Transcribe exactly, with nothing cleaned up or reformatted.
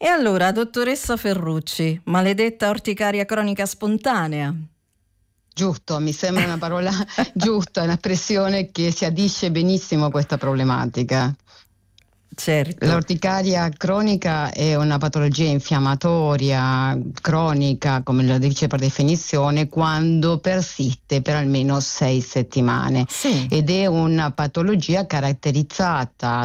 E allora, dottoressa Ferrucci, maledetta orticaria cronica spontanea. Giusto, mi sembra una parola giusta, un'espressione che si adisce benissimo a questa problematica. Certo. L'orticaria cronica è una patologia infiammatoria cronica, come lo dice per definizione, quando persiste per almeno sei settimane. Sì. Ed è una patologia caratterizzata